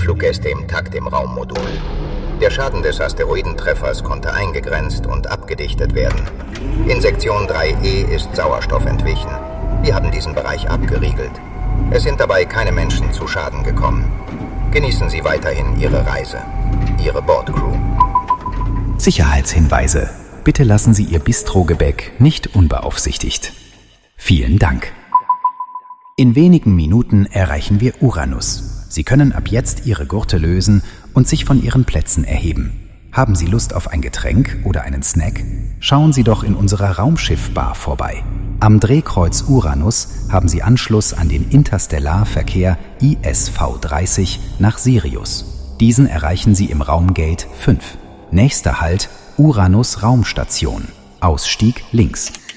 Fluggäste im Takt im Raummodul. Der Schaden des Asteroidentreffers konnte eingegrenzt und abgedichtet werden. In Sektion 3E ist Sauerstoff entwichen. Wir haben diesen Bereich abgeriegelt. Es sind dabei keine Menschen zu Schaden gekommen. Genießen Sie weiterhin Ihre Reise. Ihre Bordcrew. Sicherheitshinweise. Bitte lassen Sie Ihr Bistrogebäck nicht unbeaufsichtigt. Vielen Dank. In wenigen Minuten erreichen wir Uranus. Sie können ab jetzt Ihre Gurte lösen und sich von Ihren Plätzen erheben. Haben Sie Lust auf ein Getränk oder einen Snack? Schauen Sie doch in unserer Raumschiff-Bar vorbei. Am Drehkreuz Uranus haben Sie Anschluss an den Interstellarverkehr ISV-30 nach Sirius. Diesen erreichen Sie im Raumgate 5. Nächster Halt Uranus Raumstation. Ausstieg links.